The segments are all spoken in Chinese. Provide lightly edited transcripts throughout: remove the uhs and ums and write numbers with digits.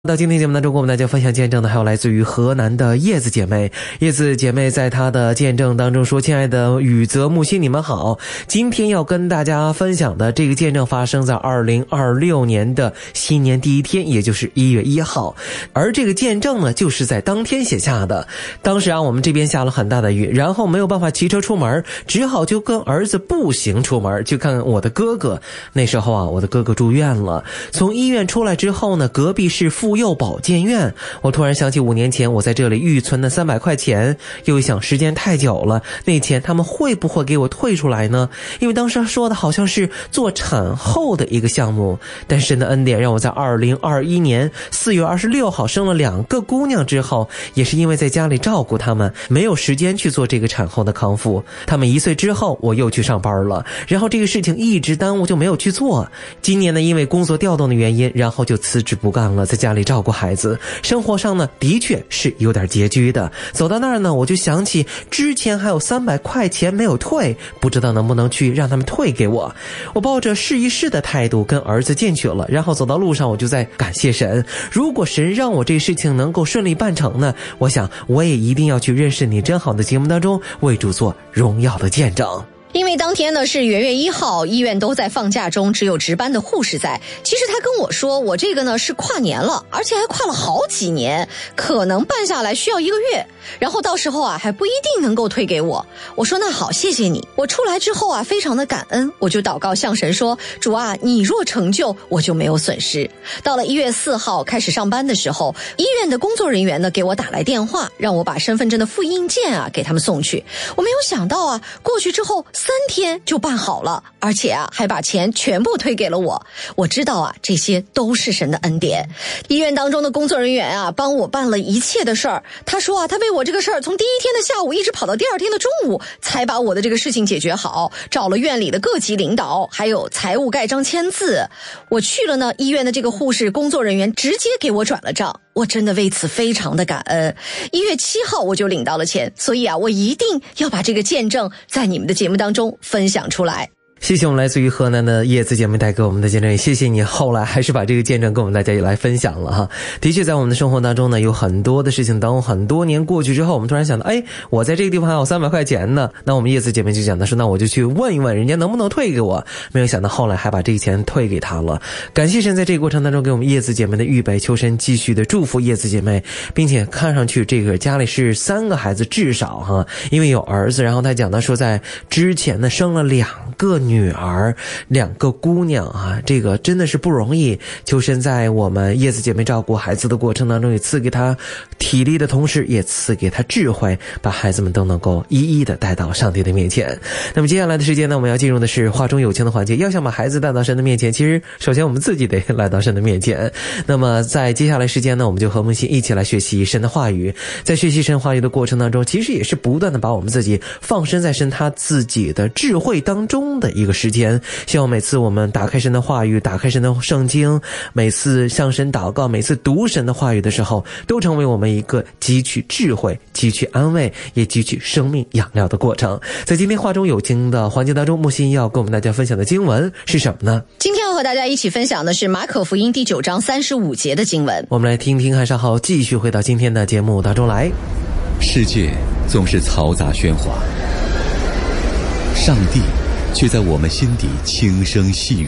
到今天节目当中，跟我们大家分享见证的还有来自于河南的叶子姐妹。叶子姐妹在她的见证当中说：“亲爱的宇泽木星，你们好！今天要跟大家分享的这个见证发生在2026年的新年第一天，也就是1月1号。而这个见证呢，就是在当天写下的。当时我们这边下了很大的雨，然后没有办法骑车出门，只好就跟儿子步行出门去看我的哥哥。那时候我的哥哥住院了。从医院出来之后呢，隔壁是妇幼保健院，我突然想起5年前我在这里预存的300块钱，又一想时间太久了，那钱他们会不会给我退出来呢？因为当时说的好像是做产后的一个项目，但神的恩典让我在2021年4月26号生了2个姑娘之后，也是因为在家里照顾他们，没有时间去做这个产后的康复。他们1岁之后我又去上班了，然后这个事情一直耽误就没有去做。今年呢，因为工作调动的原因，然后就辞职不干了，在家里照顾孩子，生活上呢的确是有点拮据的。走到那儿呢，我就想起之前还有300块钱没有退，不知道能不能去让他们退给我。我抱着试一试的态度跟儿子进去了，然后走到路上我就在感谢神，如果神让我这事情能够顺利办成呢，我想我也一定要去认识你真好的节目当中为主做荣耀的见证。 因为当天呢是元月1号，医院都在放假中，只有值班的护士在。其实他跟我说，我这个呢是跨年了，而且还跨了好几年，可能办下来需要1个月，然后到时候还不一定能够退给我。我说那好，谢谢你。我出来之后非常的感恩，我就祷告向神说，主啊，你若成就，我就没有损失。到了1月4号开始上班的时候，医院的工作人员呢给我打来电话，让我把身份证的复印件给他们送去。我没有想到过去之后3天就办好了，而且还把钱全部退给了我。我知道这些都是神的恩典。医院当中的工作人员帮我办了一切的事儿。他说他为我这个事儿从第1天的下午一直跑到第2天的中午，才把我的这个事情解决好，找了院里的各级领导，还有财务盖章签字。我去了呢，医院的这个护士工作人员直接给我转了账，我真的为此非常的感恩。1月7号我就领到了钱，所以我一定要把这个见证在你们的节目当中分享出来。 谢谢我们来自于河南的叶子姐妹带给我们的见证，也谢谢你后来还是把这个见证跟我们大家也来分享了哈。的确在我们的生活当中呢，有很多的事情，当很多年过去之后，我们突然想到我在这个地方还有300块钱呢，那我们叶子姐妹就讲的说，那我就去问一问人家能不能退给我。没有想到后来还把这个钱退给他了。感谢神在这个过程当中给我们叶子姐妹的预备，求神继续的祝福叶子姐妹，并且看上去这个家里是3个孩子至少因为有儿子，然后他讲到说在之前呢生了2个女儿2个姑娘这个真的是不容易。求神在我们叶子姐妹照顾孩子的过程当中，也赐给她体力的同时，也赐给她智慧，把孩子们都能够一一的带到上帝的面前。那么接下来的时间呢，我们要进入的是话中有情的环节。要想把孩子带到神的面前，其实首先我们自己得来到神的面前。那么在接下来时间呢，我们就和木心一起来学习神的话语。在学习神话语的过程当中，其实也是不断的把我们自己放身在神他自己的智慧当中的一个时间。希望每次我们打开神的话语，打开神的圣经，每次向神祷告，每次读神的话语的时候，都成为我们一个汲取智慧、汲取安慰，也汲取生命养料的过程。在今天话中有经的环节当中，木心要跟我们大家分享的经文是什么呢？ 今天要和大家一起分享的是马可福音第9章35节的经文。 我们来听听，还稍后继续回到今天的节目当中来。 世界总是嘈杂喧哗，上帝却在我们心底轻声细语。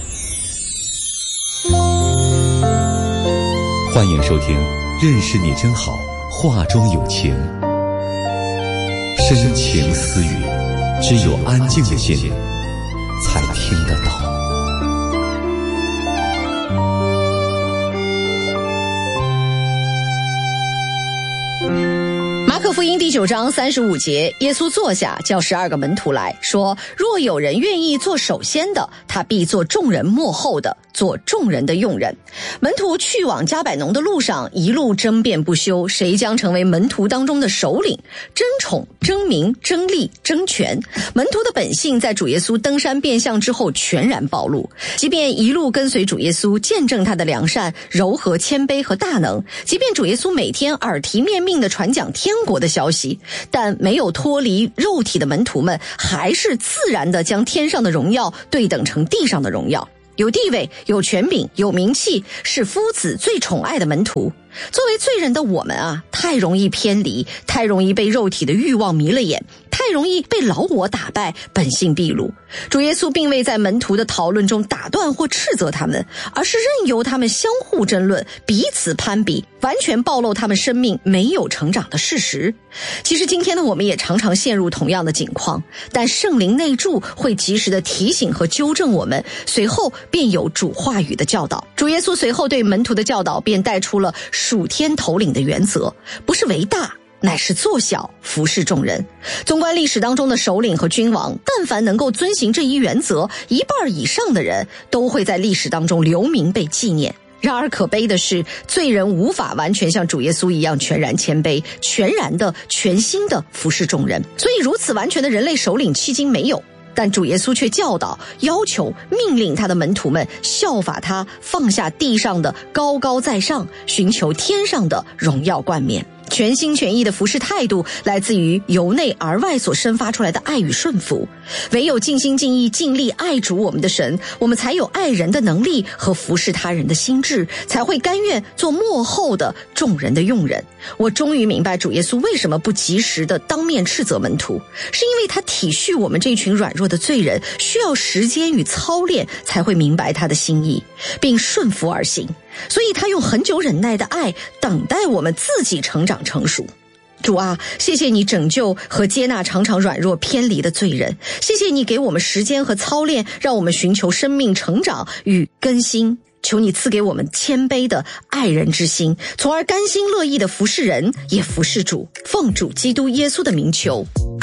欢迎收听认识你真好，话中有情，深情私语，只有安静的心才听得到。 马可福音第9章35节，耶稣坐下，叫12个门徒来说，若有人愿意做首先的，他必做众人末后的，做众人的用人。门徒去往加百农的路上，一路争辩不休，谁将成为门徒当中的首领？争宠、争名、争利、争权。门徒的本性在主耶稣登山变相之后全然暴露。即便一路跟随主耶稣，见证他的良善、柔和、谦卑和大能，即便主耶稣每天耳提面命地传讲天国的消息，但没有脱离肉体的门徒们，还是自然地将天上的荣耀对等成地上的荣耀。 有地位、有权柄、有名气，是夫子最宠爱的门徒。作为罪人的我们啊，太容易偏离，太容易被肉体的欲望迷了眼，太容易被老我打败，本性毕露。主耶稣并未在门徒的讨论中打断或斥责他们，而是任由他们相互争论，彼此攀比，完全暴露他们生命没有成长的事实。其实今天的我们也常常陷入同样的境况，但圣灵内住会及时的提醒和纠正我们，随后便有主话语的教导。主耶稣随后对门徒的教导便带出了属天头领的原则，不是为大，乃是做小，服侍众人。纵观历史当中的首领和君王，但凡能够遵行这一原则，一半以上的人都会在历史当中留名被纪念。然而可悲的是，罪人无法完全像主耶稣一样全然谦卑，全然的全心的服侍众人。所以如此完全的人类首领迄今没有，但主耶稣却教导、要求、命令他的门徒们效法他，放下地上的高高在上，寻求天上的荣耀冠冕。全心全意的服侍态度来自于由内而外所生发出来的爱与顺服。唯有尽心尽意尽力爱主我们的神，我们才有爱人的能力和服侍他人的心智，才会甘愿做幕后的众人的用人。我终于明白主耶稣为什么不及时的当面斥责门徒，是因为他体恤我们这群软弱的罪人，需要时间与操练才会明白他的心意，并顺服而行。所以他用很久忍耐的爱等待我们自己成长成熟。主啊，谢谢你拯救和接纳常常软弱偏离的罪人，谢谢你给我们时间和操练，让我们寻求生命成长与更新。求你赐给我们谦卑的爱人之心，从而甘心乐意的服侍人，也服侍主。奉主基督耶稣的名求。